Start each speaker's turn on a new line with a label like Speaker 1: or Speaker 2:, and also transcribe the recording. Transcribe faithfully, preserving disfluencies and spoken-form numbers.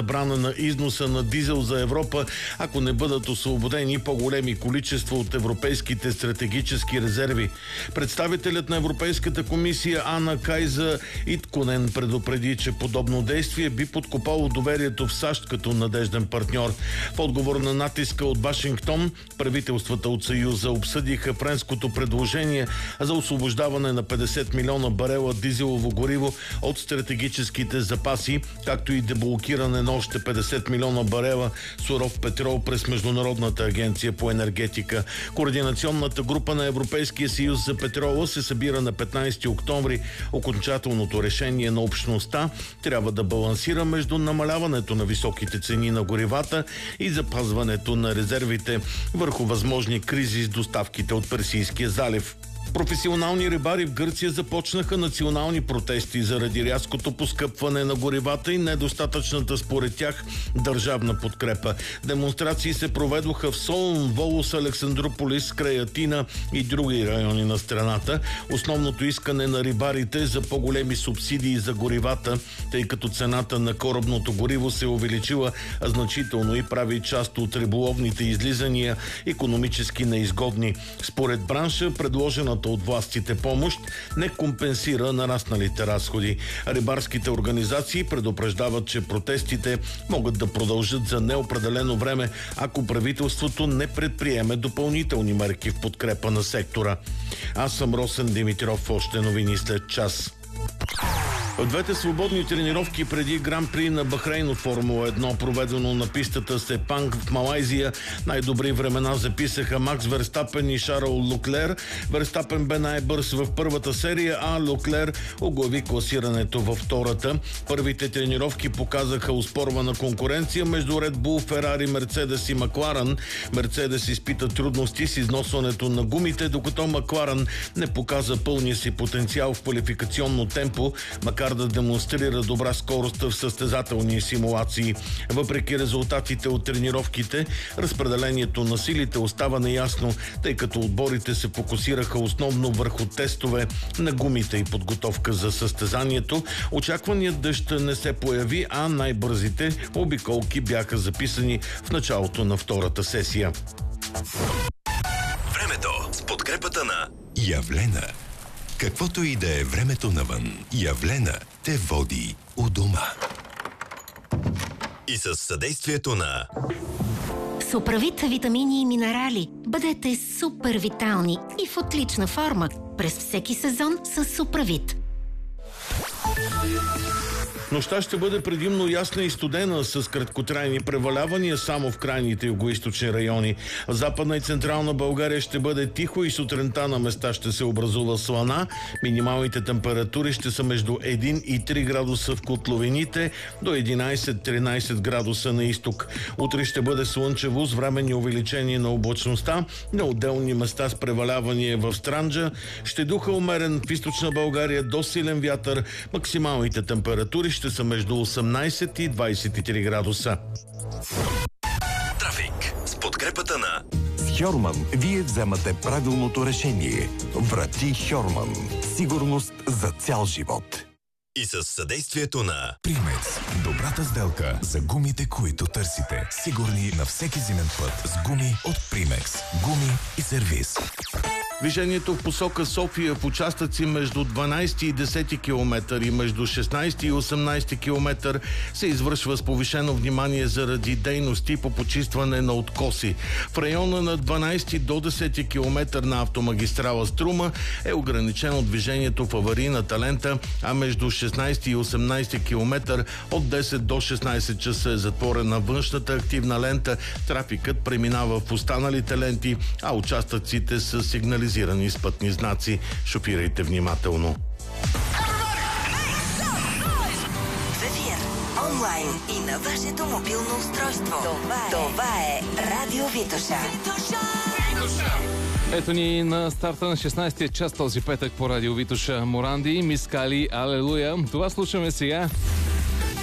Speaker 1: забрана на износа на дизел за Европа, ако не бъдат освободени по-големи количества от европейските стратегически резерви. Представителят на Европейската комисия Ана Кайза Итконен предупреди, че подобно действие би подкопало доверието в САЩ като надежден партньор. В отговор на натиска от Вашингтон, правителствата от Съюза обсъдиха френското предложение за освобождаване на петдесет милиона барела дизелово гориво от стратегическите запаси, както и деблокиране на още петдесет милиона барела суров петрол през Международната агенция по енергетика. Координационната група на Европейския съюз за петрола се събира на петнайсети октомври. Окончателното решение на общността трябва да балансира между намаляването на високите цени на горивата и запазването на резервите върху възможни кризи с доставките от Персийския залив. Професионални рибари в Гърция започнаха национални протести заради рязкото поскъпване на горивата и недостатъчната според тях държавна подкрепа. Демонстрации се проведоха в Солун, Волос, Александрополис, край Атина и други райони на страната. Основното искане на рибарите за по-големи субсидии за горивата, тъй като цената на корабното гориво се увеличила значително и прави част от риболовните излизания икономически неизгодни. Според бранша, предложена от властите помощ не компенсира нарасналите разходи. Рибарските организации предупреждават, че протестите могат да продължат за неопределено време, ако правителството не предприеме допълнителни мерки в подкрепа на сектора. Аз съм Росен Димитров. Още новини след час. В двете свободни тренировки преди Гран-при на Бахрейн от Формула едно, проведено на пистата Сепанг в Малайзия, най-добри времена записаха Макс Верстапен и Шарл Люклер. Верстапен бе най-бърз в първата серия, а Люклер оглави класирането във втората. Първите тренировки показаха оспорвана конкуренция между Red Bull, Ферари, Мерцедес и Макларен. Мерцедес изпита трудности с износването на гумите, докато Макларен не показа пълния си потенциал в квалификационно темпо, макар да демонстрира добра скорост в състезателни симулации. Въпреки резултатите от тренировките, разпределението на силите остава неясно, тъй като отборите се фокусираха основно върху тестове на гумите и подготовка за състезанието. Очакваният дъжд не се появи, а най-бързите обиколки бяха записани в началото на втората сесия.
Speaker 2: Времето с подкрепата на Явлена. Каквото и да е времето навън, Явлена те води у дома. И със съдействието на
Speaker 3: Суправит витамини и минерали. Бъдете супер витални и в отлична форма през всеки сезон с Суправит.
Speaker 1: Нощта ще бъде предимно ясна и студена с краткотрайни превалявания само в крайните югоизточни райони. В Западна и Централна България ще бъде тихо и сутринта на места ще се образува слана. Минималните температури ще са между един и три градуса в котловините, до единайсет-тринайсет градуса на изток. Утре ще бъде слънчево с временни увеличения на облачността. На отделни места с превалявания в Странджа ще духа умерен в източна България до силен вятър. Максималните температури ще са между осемнайсет и двайсет и три градуса.
Speaker 2: Трафик с подкрепата на
Speaker 4: С Хьорман вие вземате правилното решение. Врати Хьорман. Сигурност за цял живот.
Speaker 2: И със съдействието на
Speaker 5: Примекс. Добрата сделка за гумите, които търсите. Сигурни на всеки зимен път с гуми от Примекс. Гуми и сервиз.
Speaker 1: Движението в посока София в участъци между дванайсети и десети километър и между шестнайсети и осемнайсети километър се извършва с повишено внимание заради дейности по почистване на откоси. В района на дванайсети до десети километър на автомагистрала Струма е ограничено движението в аварийната лента, а между шестнайсети и осемнайсети километър от десет до шестнайсет часа е затворена външната активна лента. Трафикът преминава в останалите ленти, а участъците са сигнализирани с пътни знаци. Шофирайте внимателно.
Speaker 6: В ефир, онлайн и на вашето мобилно устройство. Това е, Това е Радио Витоша.
Speaker 7: Ето ни на старта на шестнайсетия час този петък по Радио Витоша. Моранди, Мискали, Алелуя. Това слушаме сега.